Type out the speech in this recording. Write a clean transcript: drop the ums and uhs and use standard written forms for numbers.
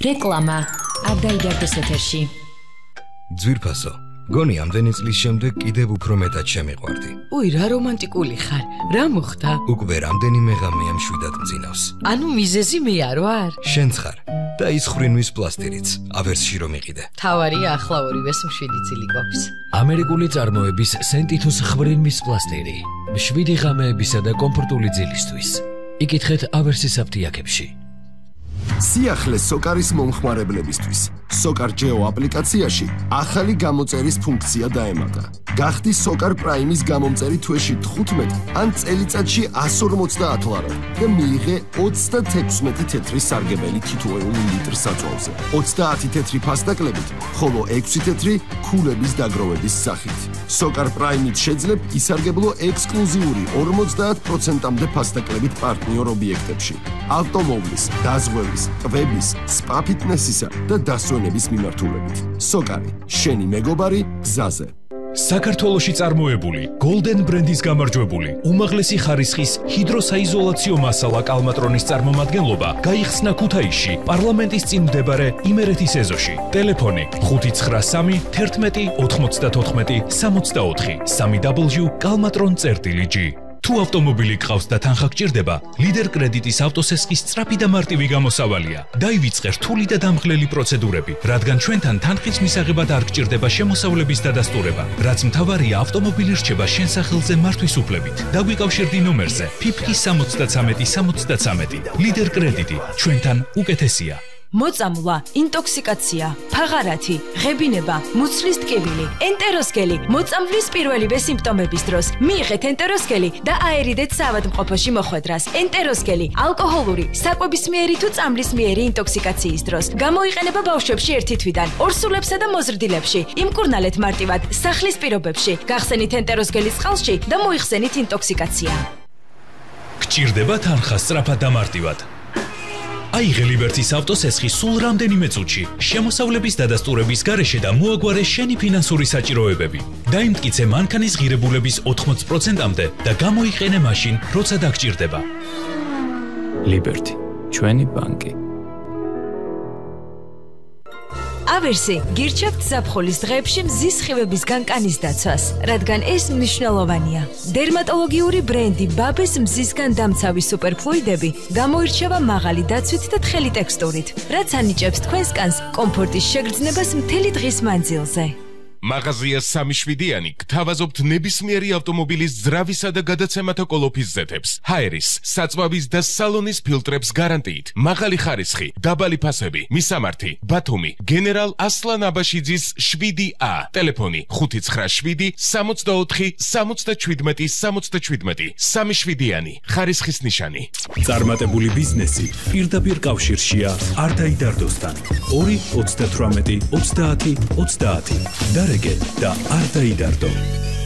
რეკლამა არ დაიდარდეს ეთერში. ძვირფასო, გონი ამდენი წლის შემდეგ კიდევ უფრო მეტად შემიყვარდი. უი, რა რომანტიკული ხარ. რა მოხდა? უკვე რამდენიმე ღამეა მშვიდად მძინავს. ანუ მიზეზი მე არ ვარ? შენც ხარ და ის ხრინვის პლასტირიც, ავერსში რომ იყიდე. თავარია ახლა ორივეს მშვიდი წილი გვაქვს. ამერიკული წარმოების სენტითუს ხრინვის პლასტირი. 7 ღამეებისა და კომფორტული ძილისთვის. იკითხეთ ავერსის აფთიაქებში. სიახლეს სოკარის მომხმარებლებისთვის. სოკარ ჯეო აპლიკაციაში ახალი გამოწერის ფუნქცია დაემატა. გახდი სოკარ პრაიმის გამომწერი თვეში 15 ან წელიწადში 150 ლარა და მიიღე 36 თეთრი სარგებელი თითოეულ ლიტრ საწვავზე. 30 თეთრი ფასდაკლებით, ხოლო 6 თეთრი ქულების დაგროვების სახით. სოკარ პრაიმით შეძლებ ისარგებლო ექსკლუზიური 50%-მდე ფასდაკლებით პარტნიორ ობიექტებში. ავტომობილის, დაზღვევის, ტვების, სპა ფიტნესისა და დასვენების მიმართულებით. სოკარი, შენი მეგობარი გზაზე. საქართველოში წარმოებული Golden ბრენდის გამარჯვებული უმაღლესი ხარისხის ჰიდროსაიზოლაციო მასალა კალმატრონის წარმომადგენლობა გაიხსნა ქუთაისში პარლამენტის წინ მდებარე იმერეთის ეზოში. ტელეფონი 593 11 94 64 www.kalmatron.gr. თუ ავტომობილი გყავს და თანხა გჭირდება, ლიდერ კრედიტის ავტოსესხის სწრაფი და მარტივი გამოსავალია. დაივიწყე რთული და დამღლელი პროცედურები, რადგან ჩვენთან თანხის მისაღებად არ გჭირდება შემოსავლების დადასტურება, რაც მთავარია ავტომობილი რჩება შენ სახელზე მართვის უფლებით. დაგვიკავშირდი ნომერზე PIPK 73 ლიდერ კრედიტი, ჩვენთან უკეთესია. მოწამვლა, ინტოქსიკაცია, ფაღარათი, ღებინება, მუცლის ტკივილი, ენტეროსკელი, მოწამვლის პირველივე სიმპტომების დროს მიიღეთ ენტეროსკელი და აერიდეთ საავადმყოფოში მოხვედრას. ენტეროსკელი ალკოჰოლური, საკვებისმიერი თუ წამლისმიერი ინტოქსიკაციის დროს გამოიყენება ბავშვებში 1 თვიდან, ორსულებსა და მოზრდილებში. იმკურნალეთ მარტივად სახლის პირობებში, გახსენით ენტეროსკელის წყალში და მოიხსენით ინტოქსიკაცია. გჭირდება თანხა სწრაფად და მარტივად. აიღე ლიბერტის ავტოსესხი სულ რამდენიმე წუთში, შემოსავლების დადასტურების გარეშე და მოაგვარე შენი ფინანსური საჭიროებები. დაიმტკიცე მანქანის ღირებულების 80%-მდე და გამოიყენე მაშინ, როცა დაგჭირდება. ლიბერტი, ჩვენი ბანკი. ავერსი გირჩევთ ზაფხულის დღეებში მზის სხივებისგან კანის დაცვას, რადგან ეს მნიშვნელოვანია. დერმატოლოგიური ბრენდი ბაბეს მზისგან დამცავი სუპერფლუიდები გამოირჩევა მაღალი დაცვით და თხელი ტექსტურით, რაც ანიჭებს თქვენს კანს კომფორტის შეგრძნებას მთელი დღის მანძილზე. მაღაზია 3-7-იანი გთავაზობთ ნებისმიერი ავტომობილის ძრავისა და გადაცემათა კოლოფის ზეთებს, ჰაერის, საწვავის და სალონის ფილტრებს გარანტიით, მაღალი ხარისხი, დაბალი ფასები, მისამართი, ბათუმი, გენერალ ასლან აბაშიძის 7A, ტელეფონი 597 64 77 77, 3-7-იანი, ხარისხის ნიშანი. წარმატებული ბიზნესი პირდაპირ კავშირშია არ დაიდარდოსთან. 2 38 30 30 და არ დაიდარდო.